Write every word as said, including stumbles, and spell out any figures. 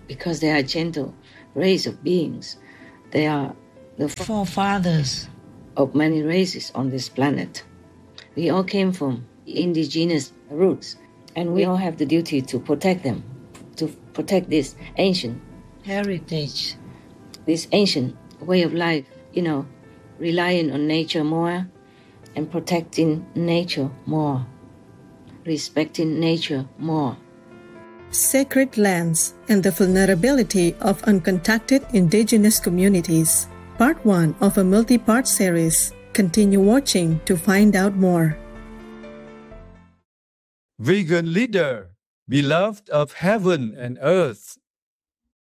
because they are gentle race of beings. They are the forefathers of many races on this planet. We all came from indigenous roots, and we all have the duty to protect them, to protect this ancient heritage, this ancient way of life, you know, relying on nature more and protecting nature more, respecting nature more. Sacred Lands and the Vulnerability of Uncontacted Indigenous Communities, Part one of a multi-part series. Continue watching to find out more. Vegan leader, beloved of heaven and earth,